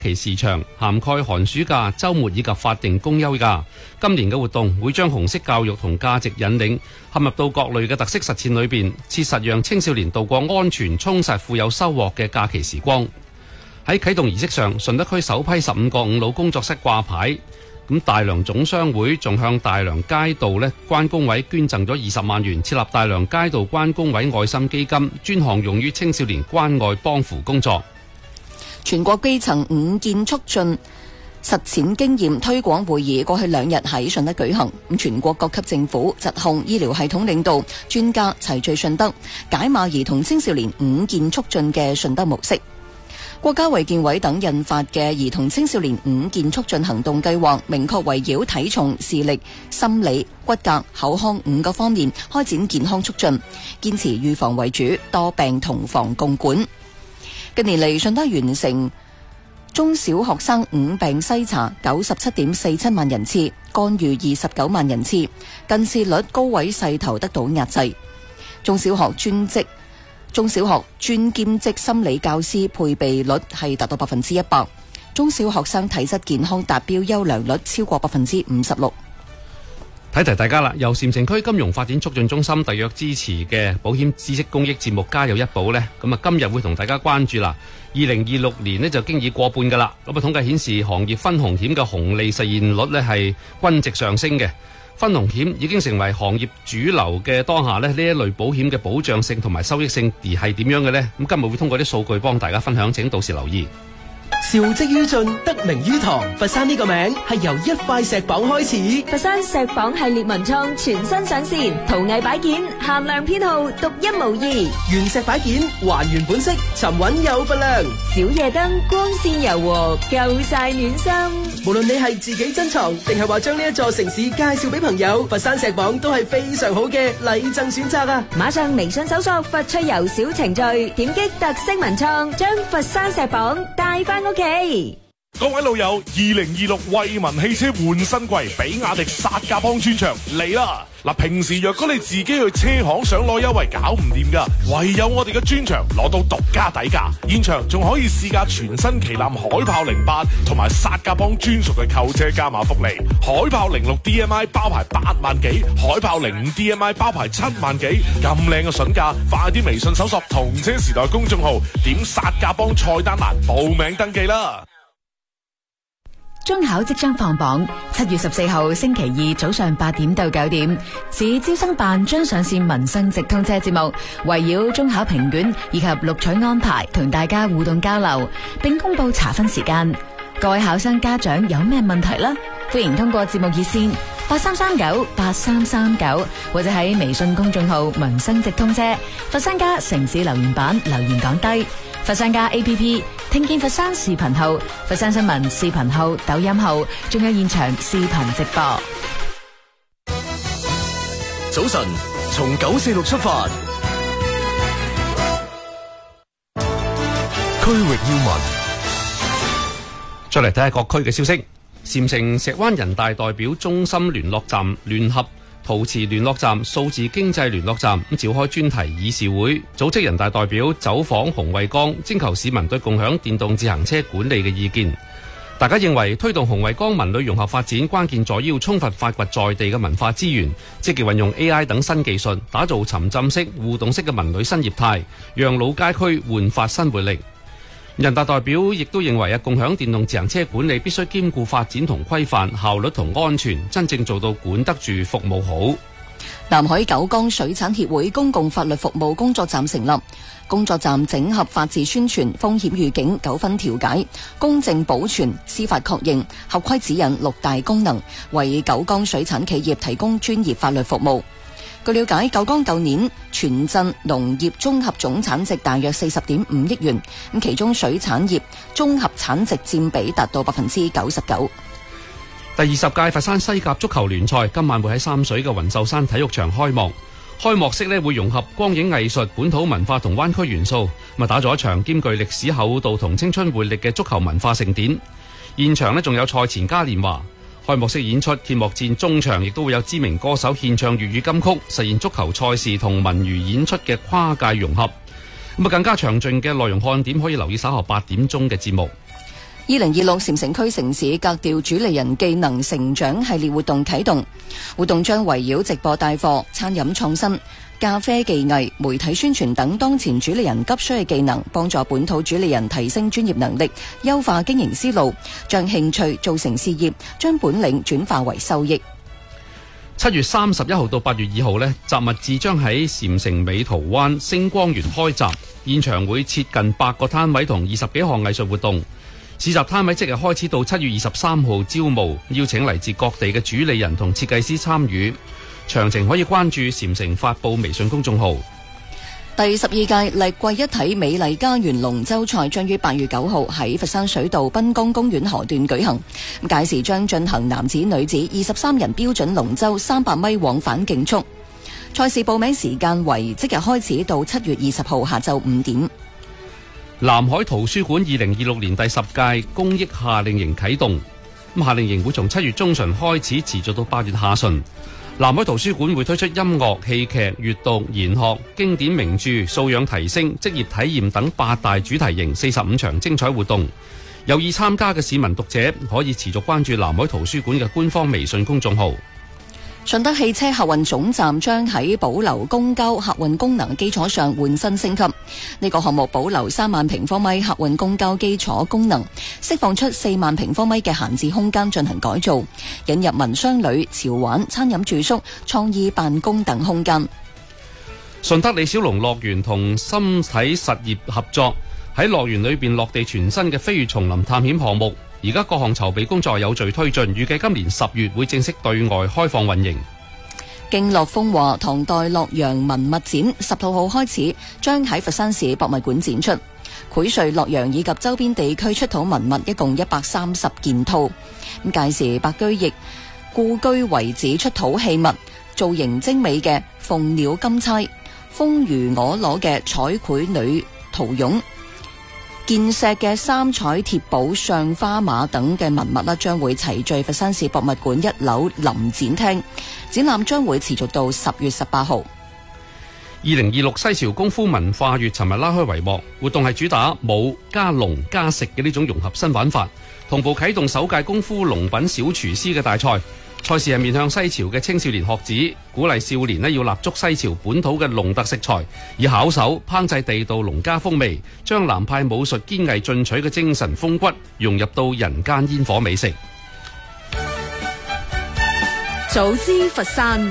期時長，涵蓋寒暑假、週末以及法定公休假。今年嘅活動會將紅色教育同價值引領陷入到各類嘅特色實踐裏邊，切實讓青少年度過安全、充實、富有收穫嘅假期時光。喺啟動儀式上，順德區首批15個5老工作室掛牌。咁大良總商會仲向大良街道關工委捐贈咗20萬元，設立大良街道關工委愛心基金，專項用於青少年關愛幫扶工作。 全國基層5件促進實踐經驗推廣會議過去2日喺順德舉行，全國各級政府、疾控、醫療系統領導、專家齊聚順德，解碼兒童青少年5件促進嘅順德模式。國家衛健委等印發嘅兒童青少年5件促進行動計劃，明確圍繞體重、視力、心理、骨骼、口腔5個方面開展健康促進，堅持預防為主，多病同防共管。近年嚟，順德完成中小學生5病篩查 97.47 萬人次，干預29萬人次，近視率高位勢頭得到壓制。中小學專兼職心理教師配備率係達到100%，中小學生體質健康達標優良率超過56%。 提提大家啦，由禪城區金融發展促進中心特約支持嘅保險知識公益節目家有一寶呢，咁啊今日會同大家關注啦。2026年呢就經已過半噶啦，咁啊統計顯示行業分紅險嘅紅利實現率呢係均值上升嘅。分紅險已經成為行業主流嘅當下呢一類保險嘅保障性同埋收益性而係點樣嘅呢？咁今日會通過啲數據幫大家分享，請到時留意。 兆績於進，得名於堂。佛山呢個名係由一塊石榜開始。 佛山石榜系列文創全新上線，陶藝擺件限量編號，獨一無二。 原石擺件還原本色，沉穩有分量。 小夜燈光線柔和，夠晒暖心。 無論你係自己珍藏，定係話將呢一座城市介紹俾朋友，佛山石榜都係非常好嘅禮贈選擇啊！ 馬上微信搜索佛趣遊小程序，點擊特色文創，將佛山石榜帶翻屋企。 各位老友，2026惠民汽車換新季，比亞迪殺價幫專場嚟啦！嗱，平時若果你自己去車行想攞優惠搞唔掂噶，唯有我哋嘅專場攞到獨家底價，現場仲可以試駕全新旗艦海豹08同埋殺價幫專屬嘅購車加碼福利。海豹06 DMI 包牌8萬幾，海豹05 DMI 包牌7萬幾，咁靚嘅筍價，快啲微信搜索同車時代公眾號，點殺價幫菜單欄報名登記啦！ 中考即將放榜，7月14號星期二早上8點到9點，市招生辦將上線民生直通車節目，圍繞中考評卷以及錄取安排同大家互動交流，並公布查分時間。各位考生家長有咩問題呢？歡迎通過節目熱線83398339，或者喺微信公眾號民生直通車佛山家城市留言板留言講低。佛山家 APP 聽見佛山視頻號、佛山新聞視頻號、抖音號，仲有現場視頻直播。 早晨，從946出發，區域要聞。 再嚟睇下各區嘅消息。禪城石灣人大代表中心聯絡站聯合陶瓷聯絡站、數字經濟聯絡站召開專題議事會，組織人大代表走訪紅衛崗，徵求市民對共享電動自行車管理嘅意見。大家認為推動紅衛崗文旅融合發展，關鍵在於要充分發掘在地嘅文化資源，積極運用 AI 等新技術，打造沉浸式、互動式嘅文旅新業態，讓老街區煥發新活力。人大代表亦都認為共享電動自行車管理必須兼顧發展同規範、效率同安全，真正做到管得住、服務好。 南海九江水產協會公共法律服務工作站成立，工作站整合法治宣傳、風險預警、糾紛調解、公證保存、司法確認、合規指引6大功能，為九江水產企業提供專業法律服務。據了解，九江舊年全鎮農業綜合總產值大約40.5億元，咁其中水產業綜合產值佔比達到99%。 第20屆佛山西甲足球聯賽今晚會喺三水嘅雲秀山體育場開幕。開幕式會融合光影藝術、本土文化同灣區元素，打造一場兼具歷史厚度同青春活力嘅足球文化盛典。現場仲有賽前嘉年華。開幕式演出揭幕戰中場亦都會有知名歌手獻唱粵語金曲，實現足球賽事同文娛演出嘅跨界融合。更加詳盡嘅內容看點可以留意稍後8點鐘嘅節目。 2026禪城區城市格調主理人技能成長系列活動啟動，活動將圍繞直播帶貨、餐飲創新、咖啡技藝、媒體宣傳等當前主理人急需嘅技能，幫助本土主理人提升專業能力，優化經營思路，將興趣做成事業，將本領轉化為收益。 7月31號到8月2號呢，集物誌將喺禪城美圖灣星光園開集，現場會設近100個攤位同20幾項藝術活動。市集攤位即日開始到7月23號招募，邀請嚟自各地嘅主理人同設計師參與。詳情可以關注禪城發佈微信公眾號。 第12屆麗桂一體美麗家園龍舟賽將於8月9號喺佛山水道濱江公園河段舉行。屆時將進行男子女子23人標準龍舟300米往返競速。賽事報名時間為即日開始到7月20號下晝5點。 南海圖書館2026年第10屆公益夏令營啟動。夏令營會從7月中旬開始，持續到8月下旬。南海圖書館會推出音樂、戲劇、閱讀、研學、經典名著、素養提升、職業體驗等8大主題營45場精彩活動。有意參加嘅市民讀者可以持續關注南海圖書館嘅官方微信公眾號。 順德汽車客運總站將喺保留公交客運功能基礎上換新升級。呢個項目保留3萬平方米客運公交基礎功能，釋放出4萬平方米嘅閒置空間進行改造，引入民商旅、潮玩、餐飲住宿、創意辦公等空間。 順德李小龍樂園同深體實業合作，喺樂園裏邊落地全新嘅飛越叢林探險項目。而家各項籌備工作有序推進，預計今年10月會正式對外開放運營。 經樂風華唐代洛陽文物展10號開始，將喺佛山市博物館展出薈萃洛陽以及周邊地區出土文物，一共130件套。屆時白居易故居遺址出土器物，造型精美嘅鳳鳥金釵、風如婀娜嘅彩繪女陶俑、健石嘅3彩鐵寶上花馬等嘅文物將會齊聚佛山市博物館1樓臨展廳，展覽將會持續到10月18號。 2026西樵功夫文化月尋日拉開帷幕，活動係主打舞加龍加食嘅呢種融合新玩法，同步啟動首屆功夫龍品小廚師嘅大賽。賽事係面向西樵嘅青少年學子，鼓勵少年要立足西樵本土嘅龍特食材，以巧手烹製地道農家風味，將南派武術堅毅進取嘅精神風骨融入到人間煙火美食。 早知佛山，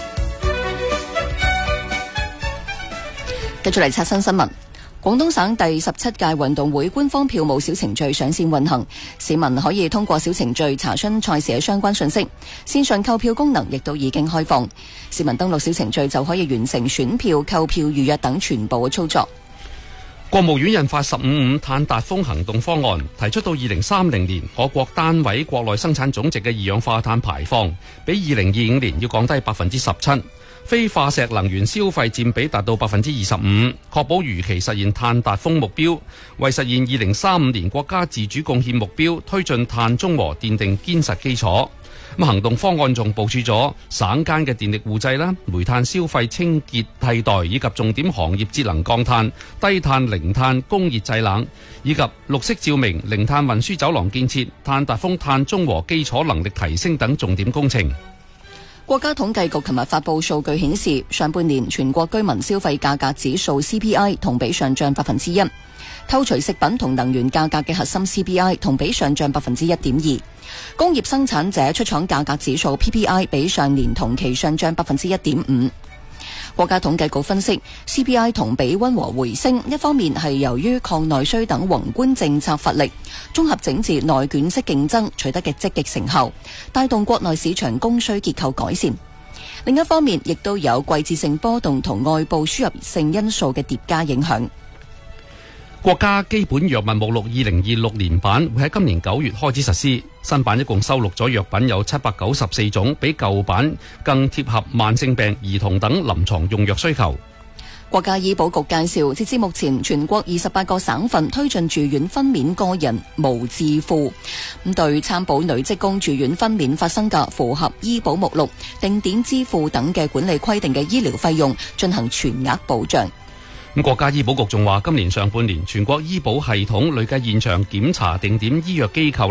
繼續嚟刷新新聞。廣東省第17屆運動會官方票務小程序上線運行，市民可以通過小程序查詢賽事嘅相關信息。線上購票功能亦都已經開放，市民登錄小程序就可以完成選票、購票、預約等全部嘅操作。 國務院印發15.5碳達峰行動方案，提出到2030年可國單位國內生產總值嘅二氧化碳排放，比2025年要降低17%。非化石能源消費佔比達到25%，確保如期實現碳達峰目標，為實現2035年國家自主貢獻目標推進碳中和奠定堅實基礎。行動方案仲部署咗省間嘅電力互製啦、煤炭消費清潔替代以及重點行業節能降碳、低碳零碳供熱製冷，以及綠色照明、零碳運輸走廊建設、碳達峰碳中和基礎能力提升等重點工程。 國家統計局琴日發布數據顯示，上半年全國居民消費價格指數 CPI 同比上漲1%，扣除食品同能源價格嘅核心 CPI 同比上漲1.2%，工業生產者出廠價格指數 PPI 比上年同期上漲1.5%。國家統計局分析 CPI 同比溫和回升，一方面係由於抗內需等宏觀政策發力，綜合整治內卷式競爭取得嘅積極成效，帶動國內市場供需結構改善。另一方面亦都有季節性波動同外部輸入性因素嘅疊加影響。 國家基本藥物目錄2026年版會喺今年9月開始實施，新版一共收錄咗藥品有794種，比舊版更貼合慢性病、兒童等臨床用藥需求。 國家醫保局介紹，截至目前，全國28個省份推進住院分娩個人無自付，對參保女職工住院分娩發生嘅符合醫保目錄、定點支付等嘅管理規定嘅醫療費用進行全額保障。 咁國家醫保局仲話，今年上半年全國醫保系統累計現場檢查定點醫藥機構